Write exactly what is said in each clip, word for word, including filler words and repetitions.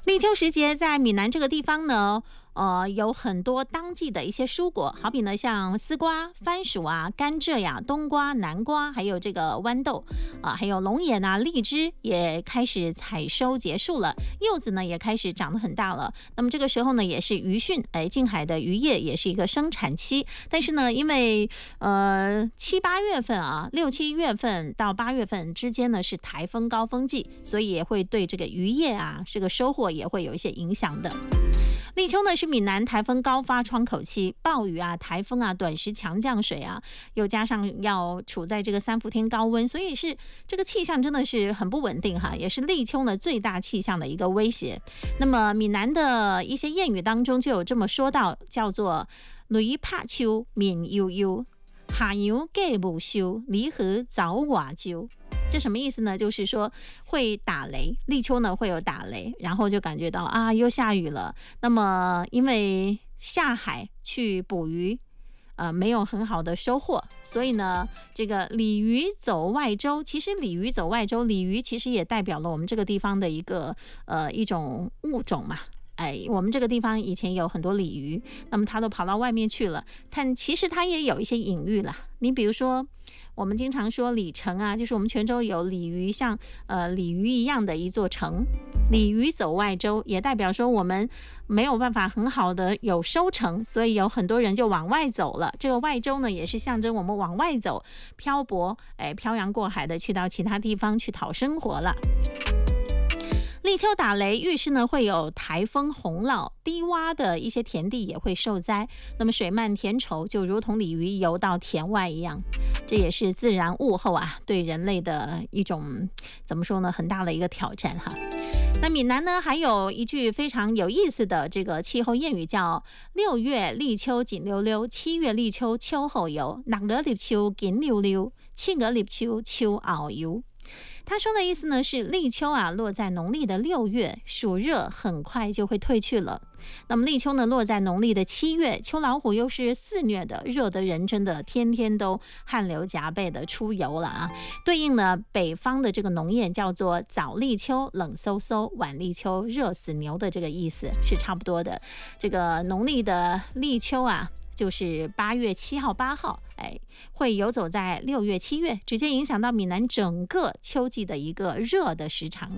立秋时节在闽南这个地方呢，呃，有很多当季的一些蔬果，好比呢像丝瓜、番薯啊、甘蔗呀、冬瓜、南瓜，还有这个豌豆啊，还有龙眼啊、荔枝也开始采收结束了，柚子呢也开始长得很大了。那么这个时候呢，也是渔汛，哎，近海的渔业也是一个生产期。但是呢，因为呃七八月份啊，六七月份到八月份之间呢是台风高峰季，所以也会对这个渔业啊这个收获也会有一些影响的。立秋呢是闽南台风高发窗口期，暴雨啊、台风啊、短时强降水啊，又加上要处在这个三伏天高温，所以是这个气象真的是很不稳定哈，也是立秋呢最大气象的一个威胁。那么闽南的一些谚语当中就有这么说到，叫做雷拍秋，面悠悠，下阳计无休，离合早瓦鸠。这什么意思呢？就是说会打雷，立秋呢会有打雷，然后就感觉到啊又下雨了。那么因为下海去捕鱼，呃没有很好的收获，所以呢这个鲤鱼走外州，其实鲤鱼走外州，鲤鱼其实也代表了我们这个地方的一个呃一种物种嘛。哎，我们这个地方以前有很多鲤鱼，那么它都跑到外面去了，但其实它也有一些隐喻啦。你比如说我们经常说鲤城啊，就是我们泉州有鲤鱼像呃鲤鱼一样的一座城，鲤鱼走外州也代表说我们没有办法很好的有收成，所以有很多人就往外走了。这个外州呢也是象征我们往外走，漂泊，哎，漂洋过海的去到其他地方去讨生活了。立秋打雷预示呢会有台风洪涝，低洼的一些田地也会受灾，那么水漫田畴，就如同鲤鱼游到田外一样。这也是自然物候啊对人类的一种怎么说呢，很大的一个挑战哈。那闽南呢还有一句非常有意思的这个气候谚语，叫六月立秋紧溜溜，七月立秋秋后游，六月立秋紧溜溜，七月立秋秋后游。他说的意思呢是立秋啊落在农历的六月，暑热很快就会退去了。那么立秋呢落在农历的七月，秋老虎又是肆虐的，热得人真的天天都汗流浃背的出游了啊。对应呢北方的这个农谚叫做早立秋冷飕飕，晚立秋热死牛的这个意思是差不多的。这个农历的立秋啊就是八月七号八号，哎，会游走在六月七月，直接影响到闽南整个秋季的一个热的时长。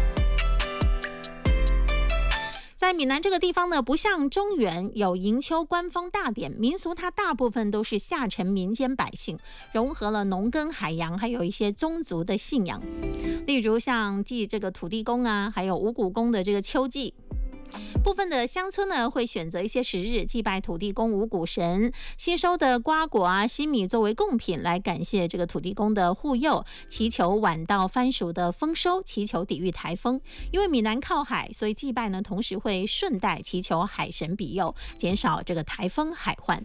在闽南这个地方呢，不像中原有迎秋官方大典，民俗它大部分都是下沉民间百姓，融合了农耕海洋，还有一些宗族的信仰。例如像祭这个土地公啊，还有五谷公的这个秋祭。部分的乡村呢会选择一些时日祭拜土地公五谷神，新收的瓜果啊、新米作为贡品来感谢这个土地公的护佑，祈求晚稻番薯的丰收，祈求抵御台风。因为闽南靠海，所以祭拜呢同时会顺带祈求海神庇佑，减少这个台风海患。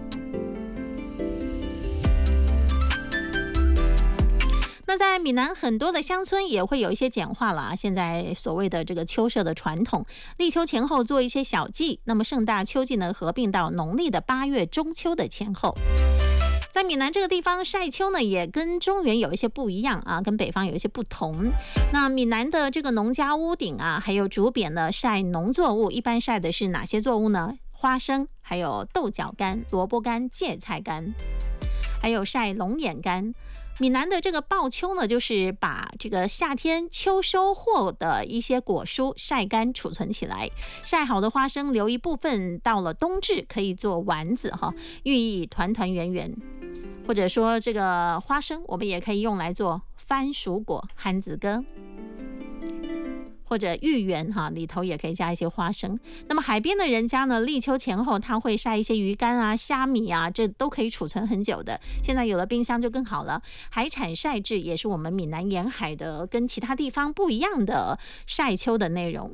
那在闽南很多的乡村也会有一些简化了啊，现在所谓的这个秋社的传统，立秋前后做一些小祭，那么盛大秋祭呢合并到农历的八月中秋的前后。在闽南这个地方晒秋呢也跟中原有一些不一样啊，跟北方有一些不同。那闽南的这个农家屋顶啊还有竹匾呢晒农作物，一般晒的是哪些作物呢？花生，还有豆角干、萝卜干、芥菜干，还有晒龙眼干。闽南的这个爆秋呢，就是把这个夏天秋收获的一些果蔬晒干储存起来，晒好的花生留一部分到了冬至可以做丸子哈，寓意团团圆圆。或者说这个花生我们也可以用来做番薯果、憨子哥，或者芋圆哈，里头也可以加一些花生。那么海边的人家呢，立秋前后他会晒一些鱼干啊、虾米啊，这都可以储存很久的。现在有了冰箱就更好了。海产晒制也是我们闽南沿海的跟其他地方不一样的晒秋的内容。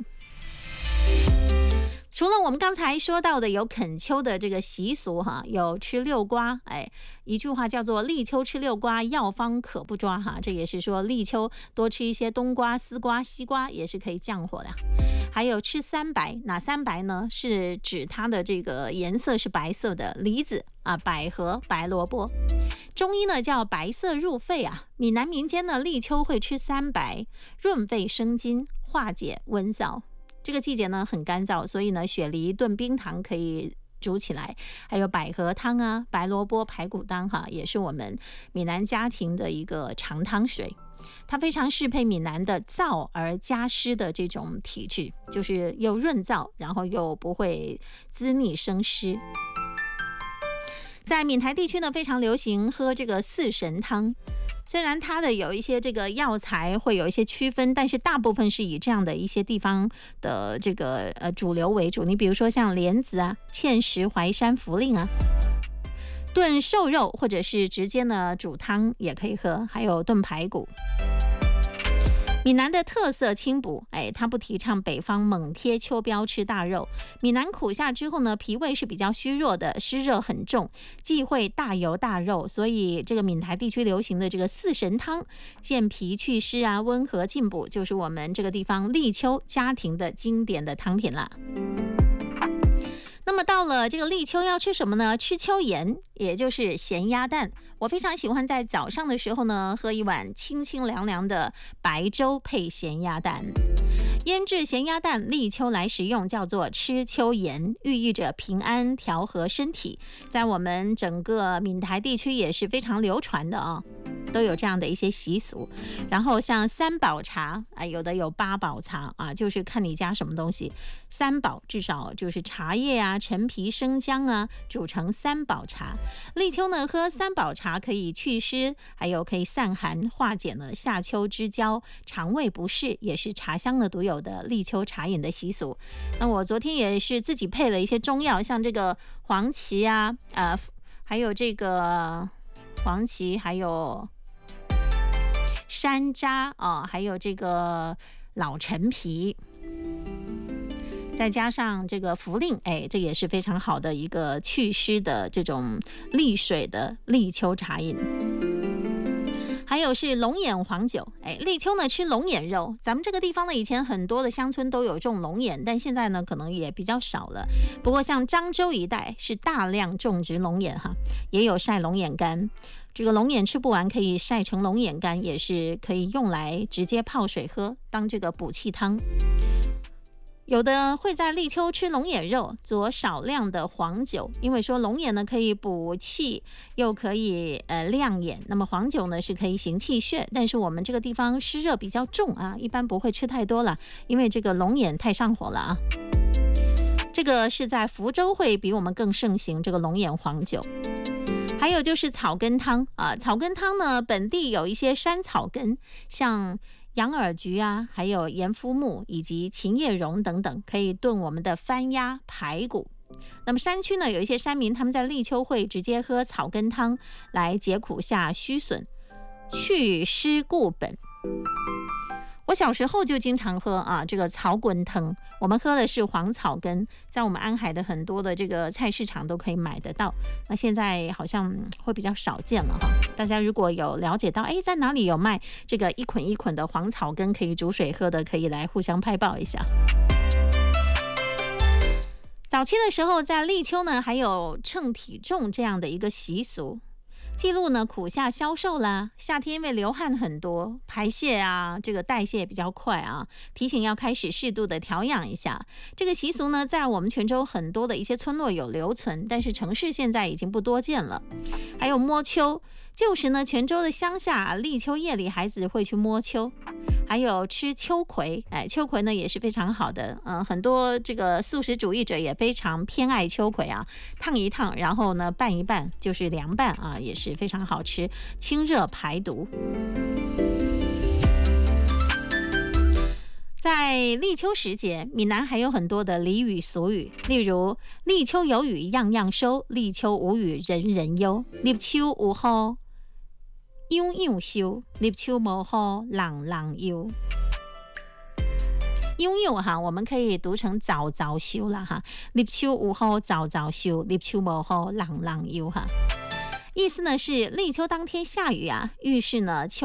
除了我们刚才说到的有啃秋的这个习俗哈，有吃六瓜，哎，一句话叫做立秋吃六瓜，药方可不抓哈，这也是说立秋多吃一些冬瓜、丝瓜、西瓜也是可以降火的。还有吃三白，哪三白呢？是指它的这个颜色是白色的，梨子啊、百合、白萝卜。中医呢叫白色入肺啊，闽南民间呢立秋会吃三白，润肺生津，化解温燥。 这个季节呢很干燥，所以呢雪梨炖冰糖可以煮起来，还有百合汤啊、白萝卜排骨汤哈，也是我们闽南家庭的一个常汤水。它非常适配闽南的燥而加湿的这种体质，就是又润燥，然后又不会滋腻生湿。在闽台地区呢，非常流行喝这个四神汤。虽然它的有一些这个药材会有一些区分，但是大部分是以这样的一些地方的这个呃主流为主。你比如说像莲子啊、芡实、淮山、茯苓啊，炖瘦肉或者是直接呢煮汤也可以喝，还有炖排骨。闽南的特色清补，哎，它不提倡北方猛贴秋膘吃大肉。闽南苦夏之后呢，脾胃是比较虚弱的，湿热很重，忌讳大油大肉，所以这个闽台地区流行的这个四神汤，健脾祛湿啊，温和进补，就是我们这个地方立秋家庭的经典的汤品啦。那么到了这个立秋要吃什么呢？吃秋盐，也就是咸鸭蛋。我非常喜欢在早上的时候呢，喝一碗清清凉凉的白粥配咸鸭蛋。腌制咸鸭蛋，立秋来食用，叫做吃秋盐，寓意着平安调和身体。在我们整个闽台地区也是非常流传的啊、哦，都有这样的一些习俗。然后像三宝茶啊，有的有八宝茶啊，就是看你加什么东西。三宝至少就是茶叶啊、陈皮、生姜啊，煮成三宝茶。立秋呢，喝三宝茶可以祛湿，还有可以散寒，化解呢夏秋之交、肠胃不适，也是茶乡呢独有的立秋茶饮的习俗。那我昨天也是自己配了一些中药，像这个黄芪啊，呃，还有这个黄芪，还有山楂啊、哦，还有这个老陈皮。再加上这个茯苓，哎，这也是非常好的一个祛湿的这种利水的立秋茶饮。还有是龙眼黄酒，哎，立秋呢吃龙眼肉。咱们这个地方呢，以前很多的乡村都有种龙眼，但现在呢可能也比较少了。不过像漳州一带是大量种植龙眼哈，也有晒龙眼干。这个龙眼吃不完，可以晒成龙眼干，也是可以用来直接泡水喝，当这个补气汤。有的会在立秋吃龙眼肉，佐少量的黄酒，因为说龙眼呢可以补气，又可以呃亮眼。那么黄酒呢是可以行气血，但是我们这个地方湿热比较重啊，一般不会吃太多了，因为这个龙眼太上火了啊。这个是在福州会比我们更盛行这个龙眼黄酒。还有就是草根汤啊，草根汤呢本地有一些山草根，像羊耳菊啊，还有盐肤木以及琴叶榕等等，可以炖我们的番鸭、排骨。那么山区呢，有一些山民他们在立秋会直接喝草根汤来解苦下虚损、祛湿固本。我小时候就经常喝啊，这个草滚藤，我们喝的是黄草根，在我们安海的很多的这个菜市场都可以买得到。那现在好像会比较少见了哈。大家如果有了解到，哎，在哪里有卖这个一捆一捆的黄草根可以煮水喝的，可以来互相拍报一下。早期的时候，在立秋呢，还有称体重这样的一个习俗。记录呢苦夏消瘦啦，夏天因为流汗很多，排泄啊这个代谢比较快啊，提醒要开始适度的调养一下。这个习俗呢在我们泉州很多的一些村落有留存，但是城市现在已经不多见了。还有摸秋，旧时呢泉州的乡下立秋夜里孩子会去摸秋，还有吃秋葵，哎，秋葵呢也是非常好的，嗯、呃，很多这个素食主义者也非常偏爱秋葵啊，烫一烫，然后呢拌一拌，就是凉拌啊，也是非常好吃，清热排毒。在立秋时节，闽南还有很多的俚语俗语，例如立秋有雨样样收，立秋无雨人人忧，立秋有雨样样收，立秋无雨人人忧。拥有哈，我们可以读成早早收啦哈，立秋有雨早早收，立秋无雨人人忧哈。意思呢是立秋当天下雨啊，预示呢秋